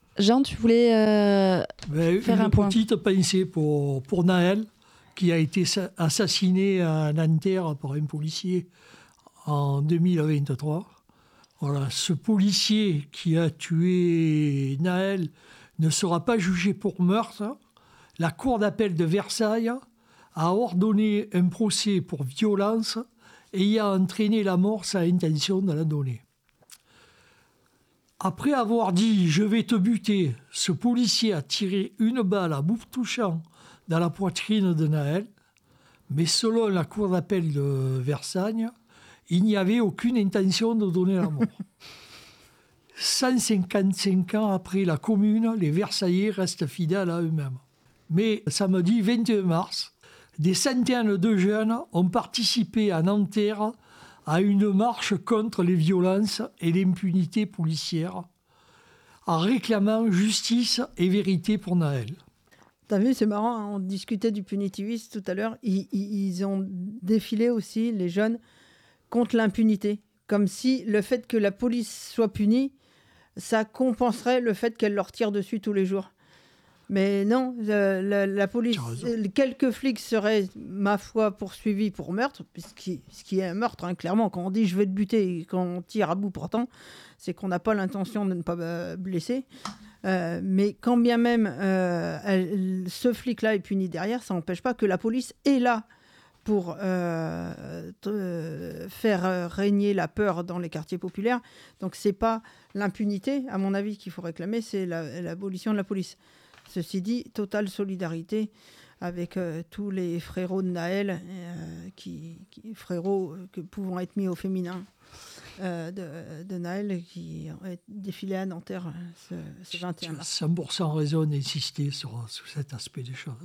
Jean, tu voulais faire un point. Une petite pensée pour Naël, qui a été assassiné à Nanterre par un policier en 2023. Voilà, ce policier qui a tué Naël ne sera pas jugé pour meurtre. La cour d'appel de Versailles a ordonné un procès pour violence ayant entraîné la mort sans intention de la donner. Après avoir dit « je vais te buter », ce policier a tiré une balle à bout touchant dans la poitrine de Naël, mais selon la cour d'appel de Versailles, il n'y avait aucune intention de donner la mort. 155 ans après la Commune, les Versaillais restent fidèles à eux-mêmes. Mais samedi 21 mars, des centaines de jeunes ont participé à Nanterre à une marche contre les violences et l'impunité policière, en réclamant justice et vérité pour Naël. T'as vu, c'est marrant, hein, on discutait du punitivisme tout à l'heure. Ils ont défilé aussi, les jeunes, contre l'impunité. Comme si le fait que la police soit punie, ça compenserait le fait qu'elle leur tire dessus tous les jours. Mais non, la police, quelques flics seraient, ma foi, poursuivis pour meurtre, ce qui est un meurtre, hein, clairement. Quand on dit « je vais te buter » et quand on tire à bout portant, c'est qu'on n'a pas l'intention de ne pas blesser. Mais quand bien même ce flic-là est puni derrière, ça n'empêche pas que la police est là pour faire régner la peur dans les quartiers populaires. Donc c'est pas l'impunité, à mon avis, qu'il faut réclamer, c'est l'abolition de la police. Ceci dit, totale solidarité avec tous les frérots de Naël, frérots pouvant être mis au féminin de Naël, qui ont défilé à Nanterre ce 21 mars. 100% raison d'insister sur cet aspect des choses.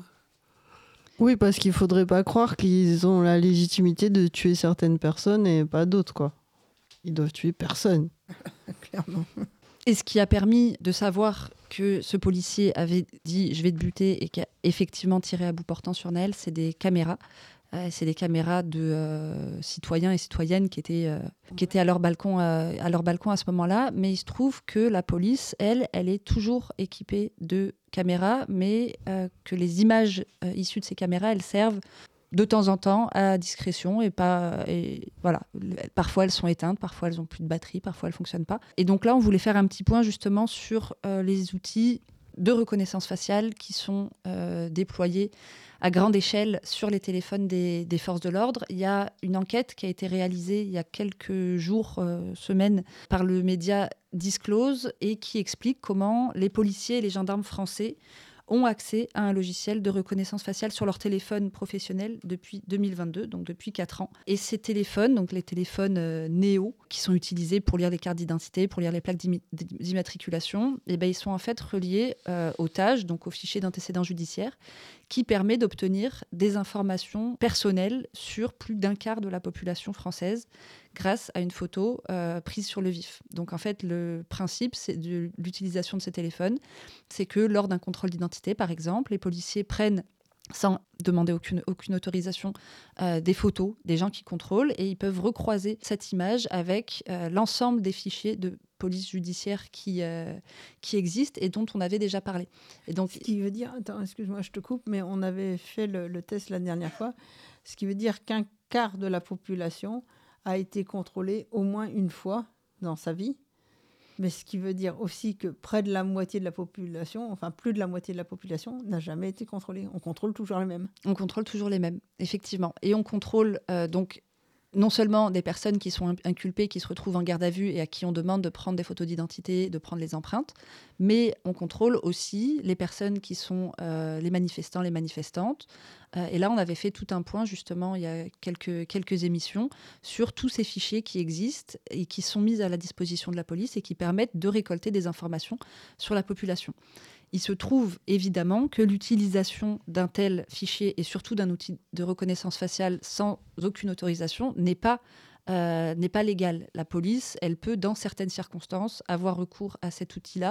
Oui, parce qu'il ne faudrait pas croire qu'ils ont la légitimité de tuer certaines personnes et pas d'autres, quoi. Ils doivent tuer personne. Clairement. Et ce qui a permis de savoir que ce policier avait dit « je vais te buter » et qui a effectivement tiré à bout portant sur Naël, c'est des caméras. C'est des caméras de citoyens et citoyennes qui étaient à leur balcon à ce moment-là. Mais il se trouve que la police, elle est toujours équipée de caméras, mais que les images issues de ces caméras, elles servent de temps en temps à discrétion et voilà. Parfois elles sont éteintes, parfois elles n'ont plus de batterie, parfois elles ne fonctionnent pas. Et donc là, on voulait faire un petit point justement sur les outils de reconnaissance faciale qui sont déployés à grande échelle sur les téléphones des forces de l'ordre. Il y a une enquête qui a été réalisée il y a quelques jours, semaines, par le média Disclose et qui explique comment les policiers et les gendarmes français ont accès à un logiciel de reconnaissance faciale sur leur téléphone professionnel depuis 2022, donc depuis 4 ans. Et ces téléphones, donc les téléphones Néo, qui sont utilisés pour lire les cartes d'identité, pour lire les plaques d'immatriculation, eh ben, ils sont en fait reliés au TAJ, donc au fichier d'antécédents judiciaires, qui permet d'obtenir des informations personnelles sur plus d'un quart de la population française grâce à une photo prise sur le vif. Donc en fait, le principe de l'utilisation de ces téléphones, c'est que lors d'un contrôle d'identité, par exemple, les policiers prennent, sans demander aucune autorisation, des photos des gens qui contrôlent et ils peuvent recroiser cette image avec l'ensemble des fichiers de police judiciaire qui existent et dont on avait déjà parlé. Et donc, ce qui veut dire, attends, excuse-moi, je te coupe, mais on avait fait le test la dernière fois, ce qui veut dire qu'un quart de la population a été contrôlé au moins une fois dans sa vie. Mais ce qui veut dire aussi que près de la moitié de la population, enfin plus de la moitié de la population, n'a jamais été contrôlée. On contrôle toujours les mêmes. On contrôle toujours les mêmes, effectivement. Et on contrôle donc non seulement des personnes qui sont inculpées, qui se retrouvent en garde à vue et à qui on demande de prendre des photos d'identité, de prendre les empreintes, mais on contrôle aussi les personnes qui sont les manifestants, les manifestantes. Et là, on avait fait tout un point, justement, il y a quelques émissions, sur tous ces fichiers qui existent et qui sont mis à la disposition de la police et qui permettent de récolter des informations sur la population. Il se trouve évidemment que l'utilisation d'un tel fichier et surtout d'un outil de reconnaissance faciale sans aucune autorisation n'est pas légale. La police, elle peut, dans certaines circonstances, avoir recours à cet outil-là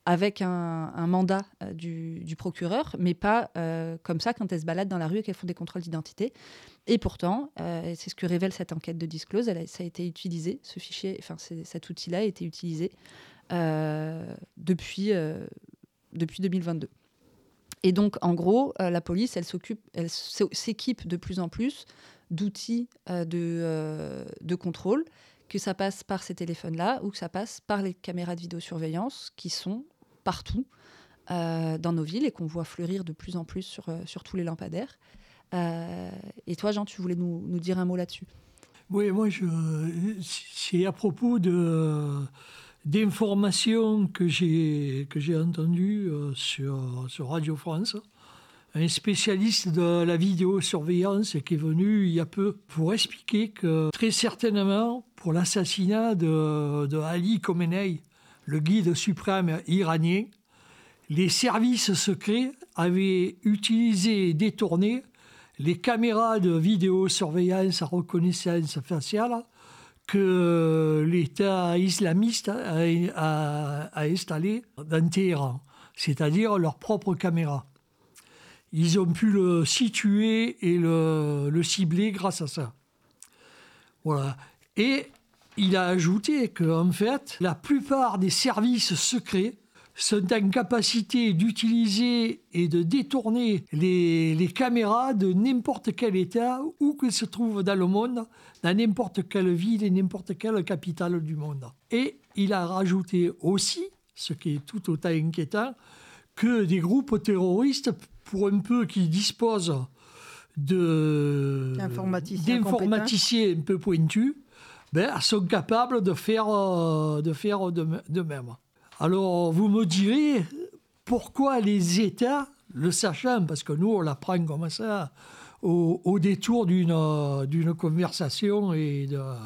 avec un mandat du procureur, mais pas comme ça quand elles se baladent dans la rue et qu'elles font des contrôles d'identité. Et pourtant, c'est ce que révèle cette enquête de Disclose, ça a été utilisé, ce fichier, enfin cet outil-là a été utilisé depuis 2022. Et donc, en gros, la police, elle s'équipe de plus en plus d'outils de contrôle, que ça passe par ces téléphones-là ou que ça passe par les caméras de vidéosurveillance qui sont partout dans nos villes et qu'on voit fleurir de plus en plus sur tous les lampadaires. Et toi, Jean, tu voulais nous dire un mot là-dessus ? Oui, moi, c'est à propos d'informations que j'ai entendues sur Radio France. Un spécialiste de la vidéosurveillance qui est venu il y a peu pour expliquer que très certainement pour l'assassinat de Ali Khamenei, le guide suprême iranien, les services secrets avaient utilisé et détourné les caméras de vidéosurveillance à reconnaissance faciale que l'État islamiste a installées dans Téhéran, c'est-à-dire leurs propres caméras. Ils ont pu le situer et le cibler grâce à ça. Voilà. Et il a ajouté qu'en fait, la plupart des services secrets sont en capacité d'utiliser et de détourner les caméras de n'importe quel État, où qu'elles se trouvent dans le monde, dans n'importe quelle ville et n'importe quelle capitale du monde. Et il a rajouté aussi, ce qui est tout autant inquiétant, que des groupes terroristes, pour un peu qui disposent d'informaticiens un peu pointus, sont capables de faire de même. Alors, vous me direz, pourquoi les États, le sachant, parce que nous, on l'apprend comme ça, au détour d'une conversation et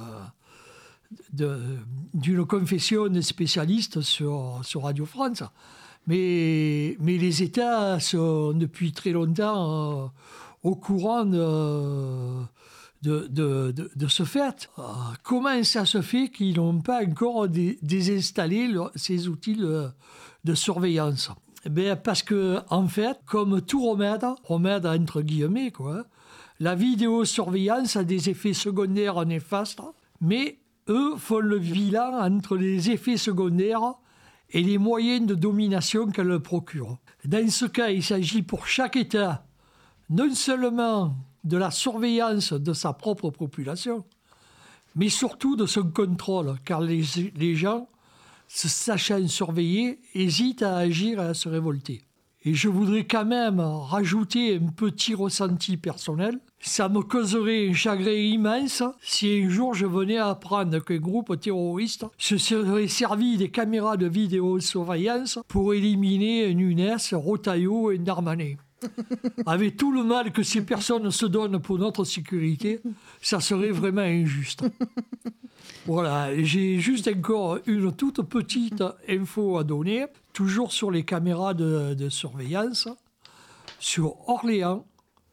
d'une confession de spécialistes sur Radio France, mais les États sont depuis très longtemps au courant de ce fait. Comment ça se fait qu'ils n'ont pas encore désinstallé ces outils de surveillance ? Parce que, en fait, comme tout remède entre guillemets, la vidéosurveillance a des effets secondaires néfastes, mais eux font le bilan entre les effets secondaires et les moyens de domination qu'elle procure. Dans ce cas, il s'agit pour chaque État non seulement de la surveillance de sa propre population, mais surtout de son contrôle, car les gens, se sachant surveillés, hésitent à agir et à se révolter. Et je voudrais quand même rajouter un petit ressenti personnel. Ça me causerait un chagrin immense si un jour je venais à apprendre qu'un groupe terroriste se serait servi des caméras de vidéosurveillance pour éliminer un Nunes, Retailleau et Darmanin. Avec tout le mal que ces personnes se donnent pour notre sécurité, ça serait vraiment injuste. Voilà, j'ai juste encore une toute petite info à donner, toujours sur les caméras de surveillance. Sur Orléans,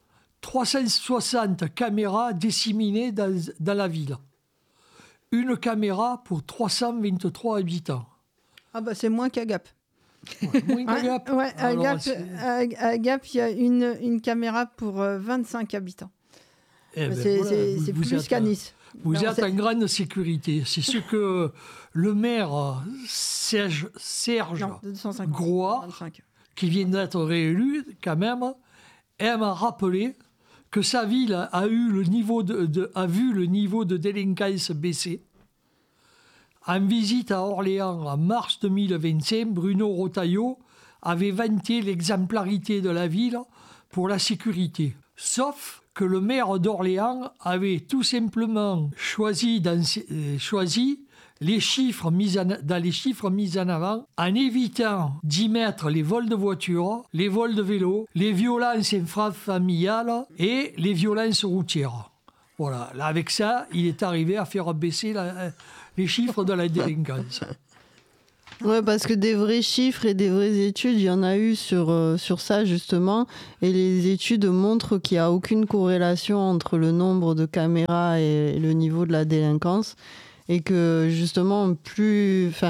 360 caméras disséminées dans la ville. Une caméra pour 323 habitants. Ah bah c'est moins qu'à Gap. Moins qu'à Gap. Ouais, à Gap, il y a une caméra pour 25 habitants. C'est plus qu'à Nice. Vous êtes en grande sécurité. C'est ce que le maire Serge Groix, qui vient d'être réélu, quand même, aime rappeler que sa ville a vu le niveau de délinquance baisser. En visite à Orléans en mars 2025, Bruno Retailleau avait vanté l'exemplarité de la ville pour la sécurité. Sauf que le maire d'Orléans avait tout simplement choisi les chiffres mis en avant en évitant d'y mettre les vols de voitures, les vols de vélos, les violences intrafamiliales et les violences routières. Voilà, là, avec ça, il est arrivé à faire baisser les chiffres de la délinquance. Ouais, parce que des vrais chiffres et des vraies études, il y en a eu sur ça justement, et les études montrent qu'il n'y a aucune corrélation entre le nombre de caméras et le niveau de la délinquance, et que justement,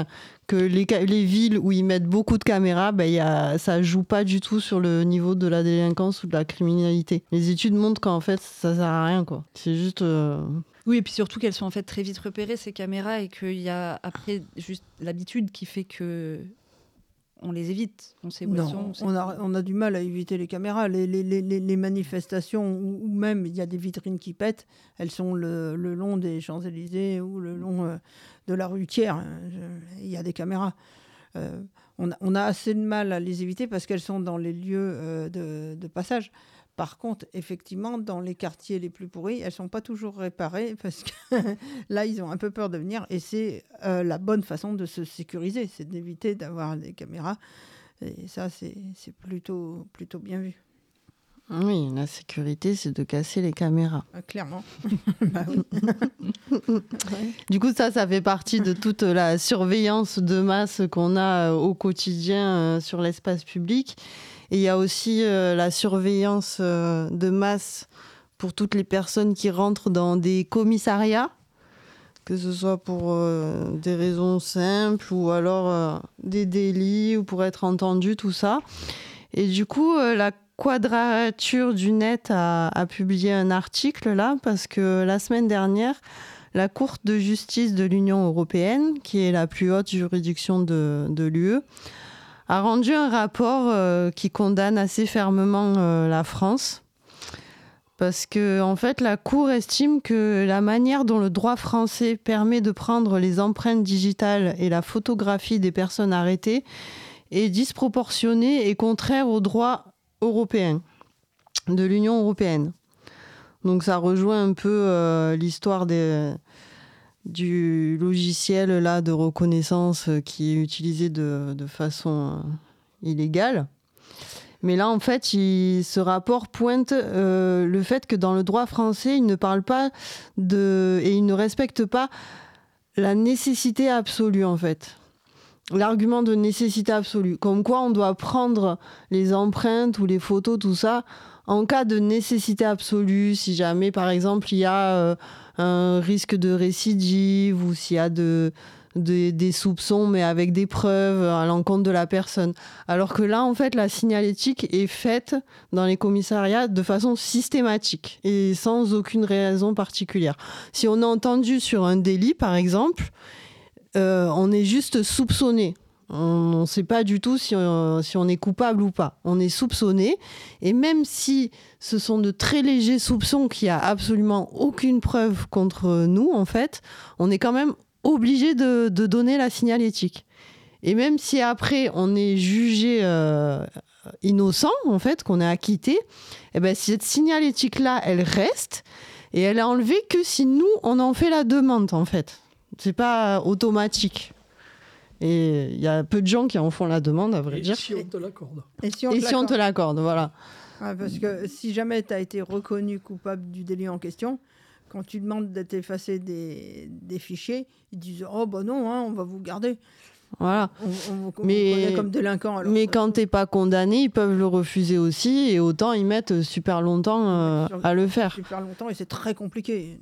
que les villes où ils mettent beaucoup de caméras, ça joue pas du tout sur le niveau de la délinquance ou de la criminalité. Les études montrent qu'en fait, ça sert à rien, quoi. C'est juste... Oui, et puis surtout qu'elles sont en fait très vite repérées, ces caméras, et qu'il y a après juste l'habitude qui fait que on les évite. On sait où elles sont. On a du mal à éviter les caméras. Les manifestations, où même il y a des vitrines qui pètent, elles sont le long des Champs-Élysées ou le long de la rue Thiers. Il y a des caméras. On a assez de mal à les éviter parce qu'elles sont dans les lieux de passage. Par contre, effectivement, dans les quartiers les plus pourris, elles ne sont pas toujours réparées parce que là, ils ont un peu peur de venir. Et c'est la bonne façon de se sécuriser, c'est d'éviter d'avoir des caméras. Et ça, c'est plutôt bien vu. Oui, la sécurité, c'est de casser les caméras. Clairement. Bah oui. Du coup, ça fait partie de toute la surveillance de masse qu'on a au quotidien sur l'espace public. Et il y a aussi la surveillance de masse pour toutes les personnes qui rentrent dans des commissariats, que ce soit pour des raisons simples ou alors des délits ou pour être entendu, tout ça. Et du coup, la Quadrature du Net a publié un article là, parce que la semaine dernière, la Cour de justice de l'Union européenne, qui est la plus haute juridiction de l'UE, a rendu un rapport qui condamne assez fermement la France. Parce que, en fait, la Cour estime que la manière dont le droit français permet de prendre les empreintes digitales et la photographie des personnes arrêtées est disproportionnée et contraire au droit européen, de l'Union européenne. Donc ça rejoint un peu l'histoire du logiciel là, de reconnaissance qui est utilisé de façon illégale. Mais là, en fait, ce rapport pointe le fait que dans le droit français, il ne parle pas et il ne respecte pas la nécessité absolue, en fait. L'argument de nécessité absolue. Comme quoi, on doit prendre les empreintes ou les photos, tout ça, en cas de nécessité absolue, si jamais, par exemple, il y a un risque de récidive ou s'il y a des soupçons, mais avec des preuves à l'encontre de la personne. Alors que là, en fait, la signalétique est faite dans les commissariats de façon systématique et sans aucune raison particulière. Si on est entendu sur un délit, par exemple, on est juste soupçonné. On ne sait pas du tout si on est coupable ou pas. On est soupçonné. Et même si ce sont de très légers soupçons qu'il n'y a absolument aucune preuve contre nous, en fait, on est quand même obligé de donner la signalétique. Et même si après, on est jugé innocent, en fait, qu'on est acquitté, eh ben, cette signalétique-là, elle reste et elle est enlevée que si nous, on en fait la demande, en fait. C'est pas automatique. Et il y a peu de gens qui en font la demande, à vrai dire. Et si on te l'accorde. Et si on te l'accorde, voilà. Ouais, parce que si jamais tu as été reconnu coupable du délit en question, quand tu demandes d'être effacé des fichiers, ils disent « Oh, bah non, hein, on va vous garder. » Voilà. On vous connaît comme délinquant. Alors, mais quand t'es pas condamné, ils peuvent le refuser aussi, et autant ils mettent super longtemps à le faire. Super longtemps, et c'est très compliqué.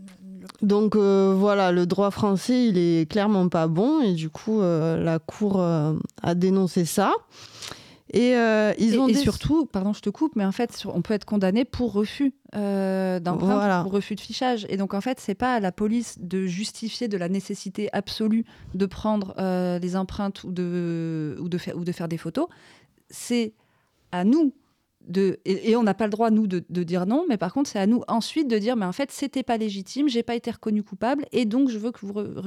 Donc voilà, le droit français, il est clairement pas bon, et du coup, la Cour a dénoncé ça. Et surtout, pardon, je te coupe, mais en fait, on peut être condamné pour refus d'empreinte, voilà. pour refus de fichage. Et donc, en fait, c'est pas à la police de justifier de la nécessité absolue de prendre les empreintes ou de faire des photos. C'est à nous et on n'a pas le droit, nous, de dire non, mais par contre, c'est à nous ensuite de dire, mais en fait, c'était pas légitime, j'ai pas été reconnu coupable, et donc je veux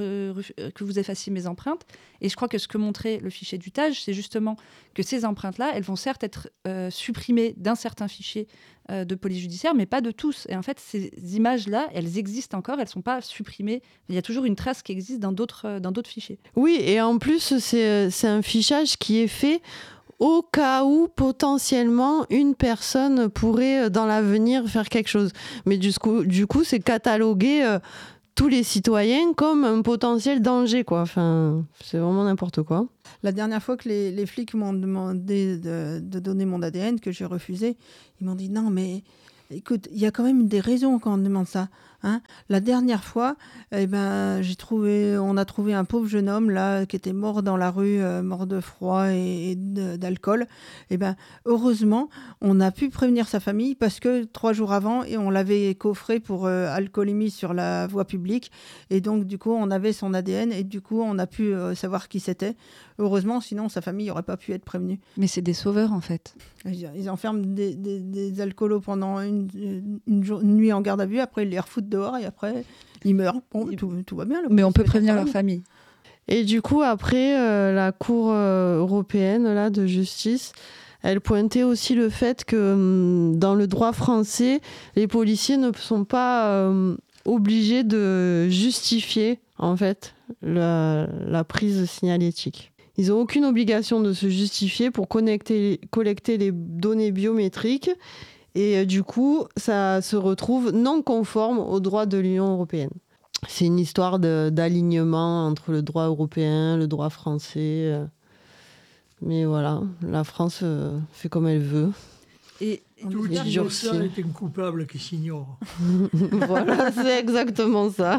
que vous effaciez mes empreintes. Et je crois que ce que montrait le fichier du TAJ, c'est justement que ces empreintes-là, elles vont certes être supprimées d'un certain fichier de police judiciaire, mais pas de tous. Et en fait, ces images-là, elles existent encore, elles sont pas supprimées. Il y a toujours une trace qui existe dans d'autres fichiers. Oui, et en plus, c'est un fichage qui est fait au cas où potentiellement une personne pourrait dans l'avenir faire quelque chose. Mais du coup c'est cataloguer tous les citoyens comme un potentiel danger, quoi. Enfin, c'est vraiment n'importe quoi. La dernière fois que les flics m'ont demandé de donner mon ADN, que j'ai refusé, ils m'ont dit non mais écoute, il y a quand même des raisons quand on demande ça. La dernière fois, on a trouvé un pauvre jeune homme là qui était mort dans la rue, mort de froid et d'alcool. Heureusement, on a pu prévenir sa famille parce que 3 jours avant, et on l'avait coffré pour alcoolémie sur la voie publique. Et donc, du coup, on avait son ADN et du coup, on a pu savoir qui c'était. Heureusement, sinon, sa famille n'aurait pas pu être prévenue. Mais c'est des sauveurs, en fait. Ils enferment des alcoolos pendant une nuit en garde à vue, après ils les refoutent dehors et après ils meurent. Bon, tout va bien. Mais on peut prévenir leur famille. Et du coup, après, la Cour européenne là, de justice, elle pointait aussi le fait que dans le droit français, les policiers ne sont pas obligés de justifier en fait la prise signalétique. Ils n'ont aucune obligation de se justifier pour collecter les données biométriques et du coup, ça se retrouve non conforme au droit de l'Union européenne. C'est une histoire d'alignement entre le droit européen, le droit français. Mais voilà, la France fait comme elle veut. Et tout ça est un coupable qui s'ignore. Voilà, c'est exactement ça.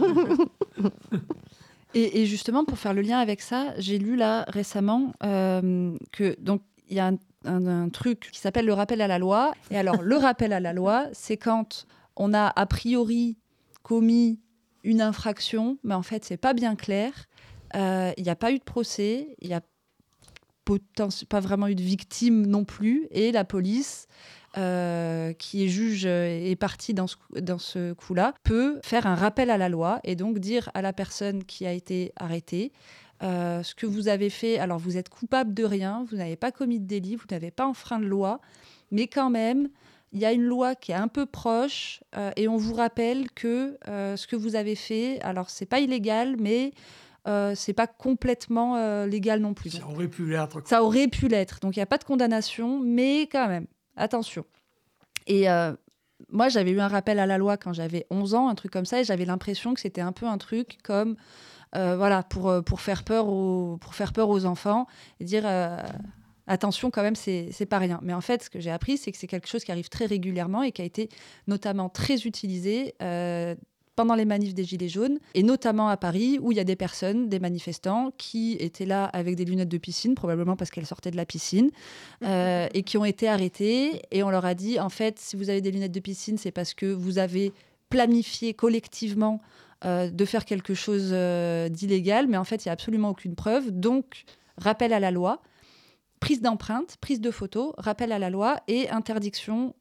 Et justement, pour faire le lien avec ça, j'ai lu là récemment que donc il y a un truc qui s'appelle le rappel à la loi. Et alors, le rappel à la loi, c'est quand on a a priori commis une infraction, mais en fait, c'est pas bien clair. Il n'y a pas eu de procès, il n'y a pas vraiment eu de victime non plus. Et la police, qui est juge et partie dans ce coup-là, peut faire un rappel à la loi et donc dire à la personne qui a été arrêtée ce que vous avez fait. Alors, vous êtes coupable de rien, vous n'avez pas commis de délit, vous n'avez pas enfreint de loi, mais quand même, il y a une loi qui est un peu proche et on vous rappelle que ce que vous avez fait, alors, c'est pas illégal, mais c'est pas complètement légal non plus. Ça aurait pu l'être. Ça aurait pu l'être. Donc, il n'y a pas de condamnation, mais quand même, attention. Et moi, j'avais eu un rappel à la loi quand j'avais 11 ans, un truc comme ça, et j'avais l'impression que c'était un peu un truc comme, pour faire peur aux enfants, et dire, attention quand même, c'est pas rien. Mais en fait, ce que j'ai appris, c'est que c'est quelque chose qui arrive très régulièrement et qui a été notamment très utilisé pendant les manifs des Gilets jaunes, et notamment à Paris, où il y a des personnes, des manifestants, qui étaient là avec des lunettes de piscine, probablement parce qu'elles sortaient de la piscine, et qui ont été arrêtés. Et on leur a dit, en fait, si vous avez des lunettes de piscine, c'est parce que vous avez planifié collectivement de faire quelque chose d'illégal, mais en fait, il n'y a absolument aucune preuve. Donc, rappel à la loi, prise d'empreintes, prise de photos, rappel à la loi et interdiction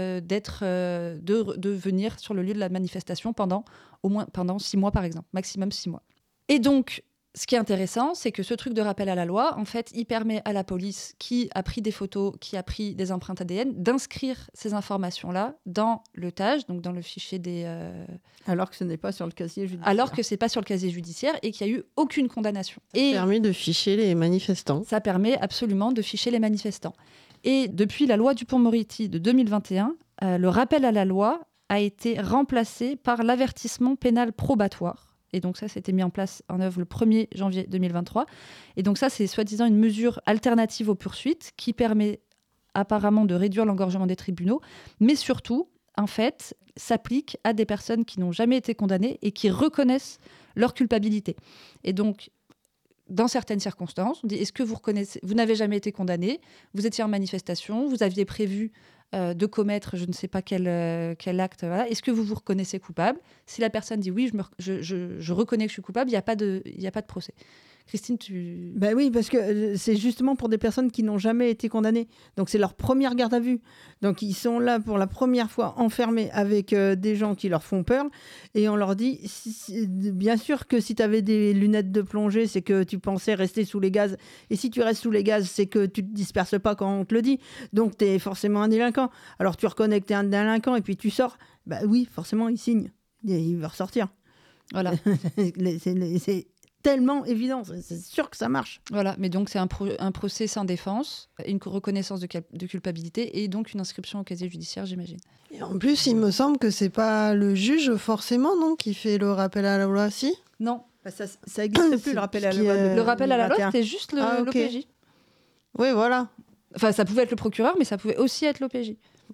de venir sur le lieu de la manifestation pendant 6 mois, par exemple, maximum 6 mois. Et donc, ce qui est intéressant, c'est que ce truc de rappel à la loi, en fait, il permet à la police qui a pris des photos, qui a pris des empreintes ADN, d'inscrire ces informations-là dans le TAJ, donc dans le fichier des... Alors que ce n'est pas sur le casier judiciaire. Alors que c'est pas sur le casier judiciaire et qu'il n'y a eu aucune condamnation. Ça permet de ficher les manifestants. Ça permet absolument de ficher les manifestants. Et depuis la loi Dupond-Moretti de 2021, le rappel à la loi a été remplacé par l'avertissement pénal probatoire. Et donc ça, c'était mis en œuvre le 1er janvier 2023. Et donc ça, c'est soi-disant une mesure alternative aux poursuites qui permet apparemment de réduire l'engorgement des tribunaux, mais surtout, en fait, s'applique à des personnes qui n'ont jamais été condamnées et qui reconnaissent leur culpabilité. Et donc, dans certaines circonstances, on dit, est-ce que vous n'avez jamais été condamné, vous étiez en manifestation, vous aviez prévu de commettre je ne sais pas quel acte, voilà. Est-ce que vous vous reconnaissez coupable ? Si la personne dit oui, je reconnais que je suis coupable, il n'y a pas de procès. Christine, tu... Ben oui, parce que c'est justement pour des personnes qui n'ont jamais été condamnées. Donc c'est leur première garde à vue. Donc ils sont là pour la première fois enfermés avec des gens qui leur font peur. Et on leur dit, bien sûr que si tu avais des lunettes de plongée, c'est que tu pensais rester sous les gaz. Et si tu restes sous les gaz, c'est que tu ne te disperses pas quand on te le dit. Donc tu es forcément un délinquant. Alors tu reconnais que tu es un délinquant et puis tu sors. Ben oui, forcément, il signe. Il va ressortir. Voilà. c'est tellement évident, c'est sûr que ça marche. Voilà, mais donc c'est un procès sans défense, une reconnaissance de culpabilité et donc une inscription au casier judiciaire, j'imagine. Et en plus, il me semble que c'est pas le juge forcément, non, qui fait le rappel à la loi, si ? Non. Bah ça n'existe plus, le rappel à la loi. Le rappel à la loi, c'était juste l'OPJ. Oui, voilà. Enfin, ça pouvait être le procureur, mais ça pouvait aussi être l'OPJ.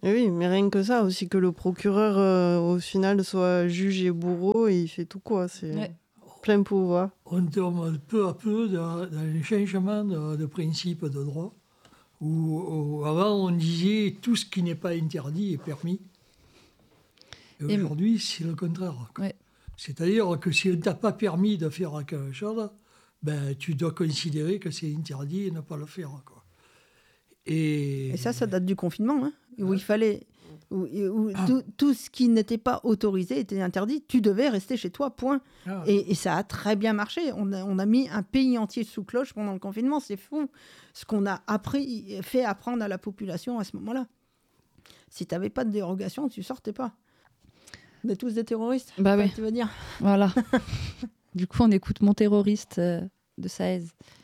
Et oui, mais rien que ça, aussi que le procureur, au final, soit juge et bourreau, et il fait tout quoi. C'est plein pouvoir. On tombe peu à peu dans les changements de principe de droit, où avant on disait tout ce qui n'est pas interdit est permis. Et aujourd'hui, c'est le contraire. Ouais. C'est-à-dire que si on ne t'a pas permis de faire quelque chose, ben, tu dois considérer que c'est interdit et ne pas le faire, quoi. Et ça date du confinement, hein, où il fallait... Tout ce qui n'était pas autorisé était interdit. Tu devais rester chez toi, point. Et ça a très bien marché. On a mis un pays entier sous cloche pendant le confinement. C'est fou ce qu'on a fait apprendre à la population à ce moment-là. Si tu n'avais pas de dérogation, tu sortais pas. On est tous des terroristes, oui. tu veux dire. Voilà. Du coup, on écoute Mon terroriste de Saez.